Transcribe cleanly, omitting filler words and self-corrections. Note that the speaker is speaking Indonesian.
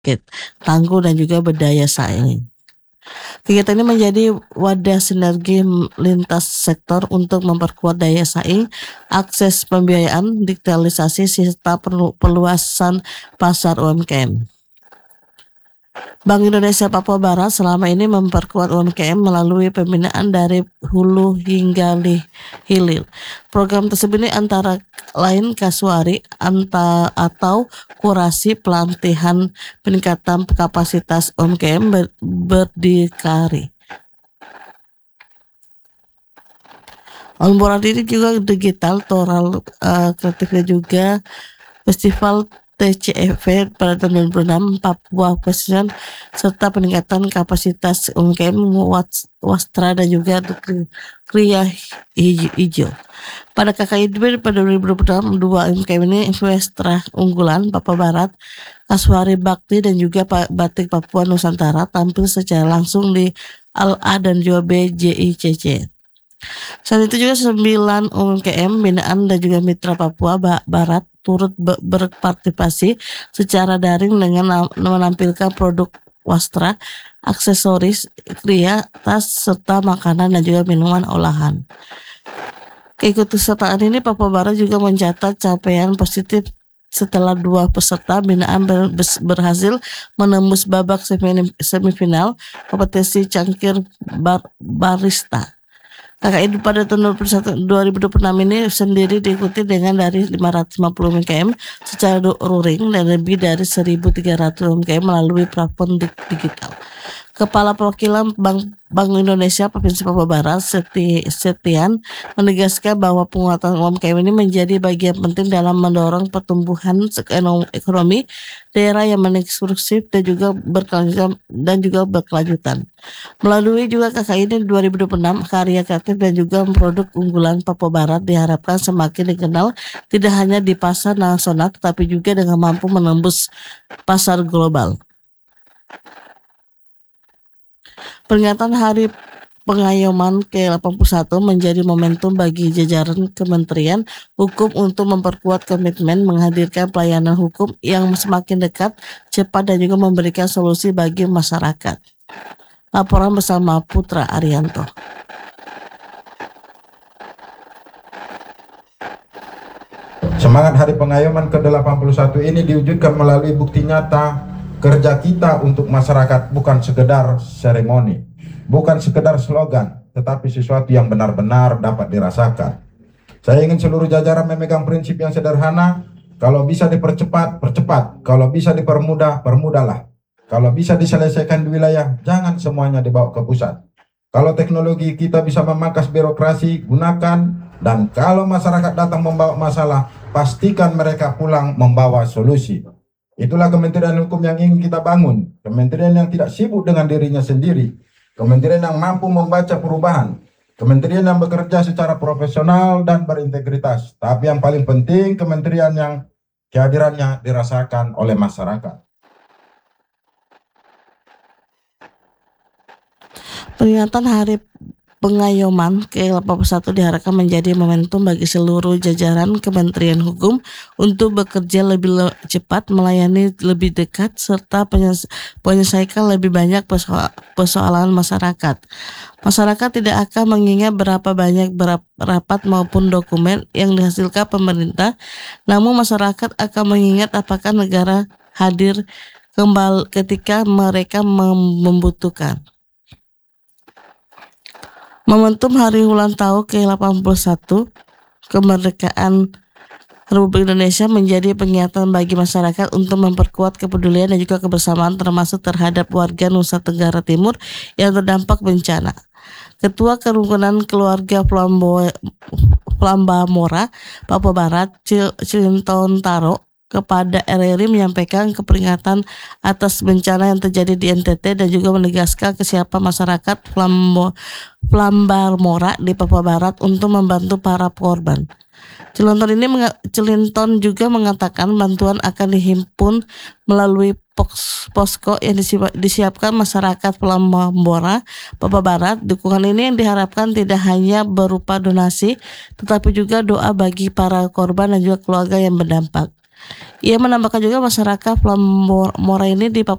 bangkit, tangguh dan juga berdaya saing. Kegiatan ini menjadi wadah sinergi lintas sektor untuk memperkuat daya saing, akses pembiayaan, digitalisasi, serta perluasan pasar UMKM. Bank Indonesia Papua Barat selama ini memperkuat UMKM melalui pembinaan dari hulu hingga hilir. Program tersebut ini antara lain Kasuari atau kurasi pelatihan peningkatan kapasitas UMKM berdikari. Onboard ini juga digital, toral kreatifnya juga festival TCFV pada tahun 2006, Papua Fashion, serta peningkatan kapasitas UMKM Wastra dan juga Kria Hijau. Pada KKID pada 2026, dua UMKM ini Wastra unggulan Papua Barat, Kasuari Bakti dan juga Batik Papua Nusantara tampil secara langsung di LA dan juga BJICC. Saat itu juga 9 UMKM binaan dan juga mitra Papua Barat turut berpartisipasi secara daring dengan menampilkan produk wastra, aksesoris, kria, tas, serta makanan dan juga minuman olahan. Keikutsertaan ini Papua Barat juga mencatat capaian positif setelah dua peserta binaan berhasil menembus babak semifinal kompetisi cangkir barista. KKID pada tahun 2026 ini sendiri diikuti dengan dari 550 UMKM secara luring dan lebih dari 1.300 UMKM melalui platform digital. Kepala Perwakilan Bank Indonesia Provinsi Papua Barat, Setian, menegaskan bahwa penguatan UMKM ini menjadi bagian penting dalam mendorong pertumbuhan ekonomi daerah yang inklusif dan juga berkelanjutan. Melalui juga KKID 2026, karya kreatif dan juga produk unggulan Papua Barat diharapkan semakin dikenal tidak hanya di pasar nasional tetapi juga dengan mampu menembus pasar global. Peringatan Hari Pengayoman ke-81 menjadi momentum bagi jajaran Kementerian Hukum untuk memperkuat komitmen menghadirkan pelayanan hukum yang semakin dekat, cepat dan juga memberikan solusi bagi masyarakat. Laporan bersama Putra Arianto. Semangat Hari Pengayoman ke-81 ini diwujudkan melalui bukti nyata kerja kita untuk masyarakat, bukan sekedar seremoni, bukan sekedar slogan, tetapi sesuatu yang benar-benar dapat dirasakan. Saya ingin seluruh jajaran memegang prinsip yang sederhana, kalau bisa dipercepat, percepat, kalau bisa dipermudah, permudahlah. Kalau bisa diselesaikan di wilayah, jangan semuanya dibawa ke pusat. Kalau teknologi kita bisa memangkas birokrasi, gunakan, dan kalau masyarakat datang membawa masalah, pastikan mereka pulang membawa solusi. Itulah Kementerian Hukum yang ingin kita bangun, kementerian yang tidak sibuk dengan dirinya sendiri, kementerian yang mampu membaca perubahan, kementerian yang bekerja secara profesional dan berintegritas, tapi yang paling penting kementerian yang kehadirannya dirasakan oleh masyarakat. Peringatan Hari Pengayoman ke-81 diharapkan menjadi momentum bagi seluruh jajaran Kementerian Hukum untuk bekerja lebih cepat, melayani lebih dekat, serta menyelesaikan lebih banyak persoalan masyarakat. Masyarakat tidak akan mengingat berapa banyak rapat maupun dokumen yang dihasilkan pemerintah, namun masyarakat akan mengingat apakah negara hadir kembali ketika mereka membutuhkan. Momentum hari ulang tahun ke-81 kemerdekaan Republik Indonesia menjadi pengingat bagi masyarakat untuk memperkuat kepedulian dan juga kebersamaan termasuk terhadap warga Nusa Tenggara Timur yang terdampak bencana. Ketua Kerukunan Keluarga Plambamora Papua Barat, Cilinton Taro, kepada RRI menyampaikan keperingatan atas bencana yang terjadi di NTT dan juga menegaskan kesiapan masyarakat Plambamora di Papua Barat untuk membantu para korban. Cilinton juga mengatakan bantuan akan dihimpun melalui posko yang disiapkan masyarakat Plambamora Papua Barat. Dukungan ini yang diharapkan tidak hanya berupa donasi, tetapi juga doa bagi para korban dan juga keluarga yang berdampak. Ia menambahkan juga masyarakat Pulau Mora ini di Papua